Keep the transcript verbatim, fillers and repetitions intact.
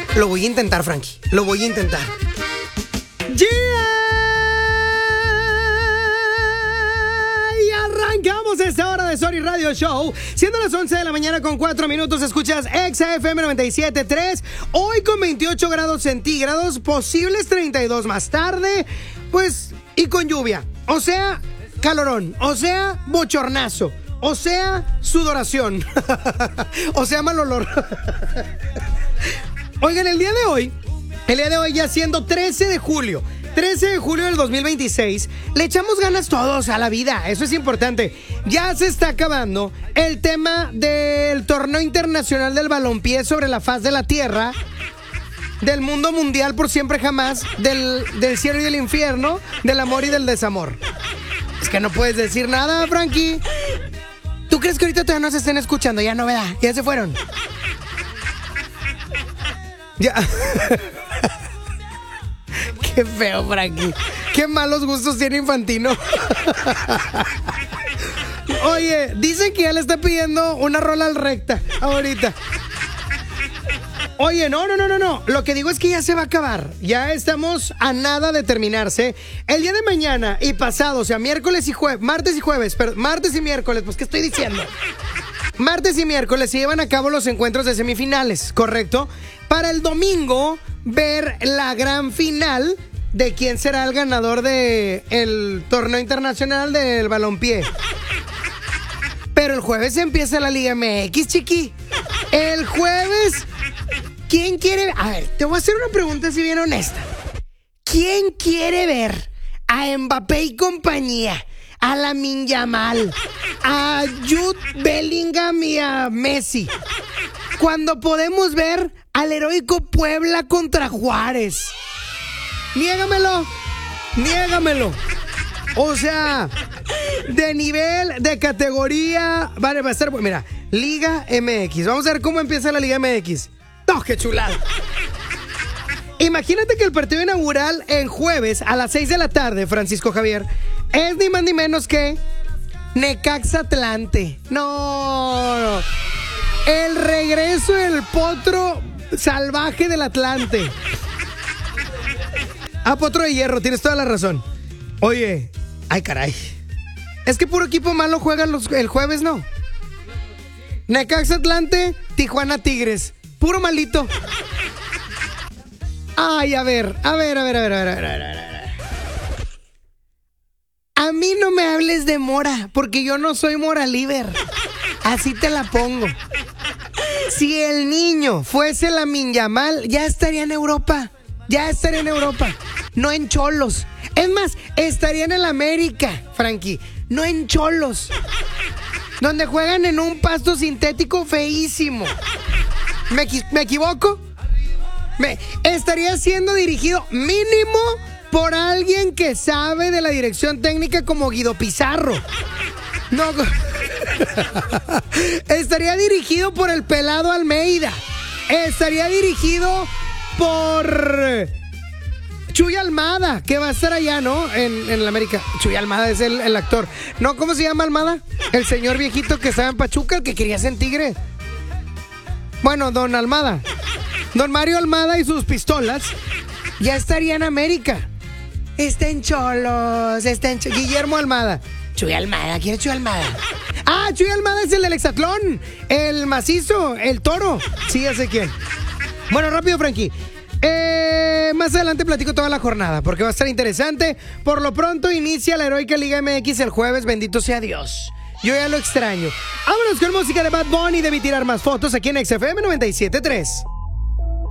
Lo voy a intentar, Frankie. Lo voy a intentar. ¡Yeah! Y arrancamos esta hora de Sorry Radio Show. Siendo las once de la mañana con cuatro minutos, escuchas Exa F M noventa y siete punto tres. Hoy con veintiocho grados centígrados, posibles treinta y dos más tarde. Pues, y con lluvia. O sea, calorón. O sea, bochornazo. O sea, sudoración. O sea, mal olor. Oigan, el día de hoy, el día de hoy ya siendo trece de julio, trece de julio del dos mil veintiséis, le echamos ganas todos a la vida, eso es importante. Ya se está acabando el tema del torneo internacional del balompié sobre la faz de la tierra, del mundo mundial por siempre jamás, del, del cielo y del infierno, del amor y del desamor. Es que no puedes decir nada, Frankie. ¿Tú crees que ahorita todavía no se estén escuchando? Ya no, ¿verdad? Ya se fueron. Ya. Qué feo, Frankie. Qué malos gustos tiene Infantino. Oye, dicen que ya le está pidiendo una rola al recta ahorita. Oye, no, no, no, no, no. Lo que digo es que ya se va a acabar. Ya estamos a nada de terminarse. El día de mañana y pasado, o sea, miércoles y jueves, martes y jueves, pero martes y miércoles, pues, ¿qué estoy diciendo? Martes y miércoles se llevan a cabo los encuentros de semifinales, ¿correcto? Para el domingo, ver la gran final de quién será el ganador del torneo internacional del balompié. Pero el jueves empieza la Liga M X, chiqui. El jueves, ¿quién quiere? A ver, te voy a hacer una pregunta así bien honesta. ¿Quién quiere ver a Mbappé y compañía, a Lamine Yamal, a Jude Bellingham y a Messi, cuando podemos ver al heroico Puebla contra Juárez? Niégamelo, niégamelo. O sea, de nivel, de categoría, vale, va a estar, mira, Liga M X. Vamos a ver cómo empieza la Liga M X. ¡Oh, qué chulada! Imagínate que el partido inaugural en jueves a las seis de la tarde, Francisco Javier, es ni más ni menos que Necaxa Atlante. No, no. El regreso del potro salvaje del Atlante. Ah, potro de hierro, tienes toda la razón. Oye, ay caray. Es que puro equipo malo juegan los, el jueves, ¿no? Necaxa Atlante, Tijuana Tigres. Puro malito. Ay, a ver, a ver, a ver, a ver, a ver, a ver, a ver, a ver. A mí no me hables de Mora, porque yo no soy moralíver. Así te la pongo. Si el niño fuese Lamine Yamal, ya estaría en Europa. Ya estaría en Europa. No en Cholos. Es más, estaría en el América, Frankie. No en Cholos. Donde juegan en un pasto sintético feísimo. ¿Me, me equivoco? Me, estaría siendo dirigido mínimo por alguien que sabe de la dirección técnica como Guido Pizarro. No. Estaría dirigido por el pelado Almeida. Estaría dirigido por Chuy Almada, que va a estar allá, ¿no? En, en la América. Chuy Almada es el, el actor. No, ¿cómo se llama Almada? El señor viejito que estaba en Pachuca, el que quería ser en Tigre. Bueno, don Almada. Don Mario Almada y sus pistolas ya estaría en América. Está en Cholos, está en Ch- Guillermo Almada. Chuy Almada, ¿quién es Chuy Almada? Ah, Chuy Almada es el del hexatlón, el macizo, el toro. Sí, ya sé quién. Bueno, rápido, Frankie. Eh, más adelante platico toda la jornada porque va a estar interesante. Por lo pronto inicia la heroica Liga M X el jueves, bendito sea Dios. Yo ya lo extraño. Vámonos con música de Bad Bunny. Debí tirar más fotos aquí en X F M noventa y siete punto tres.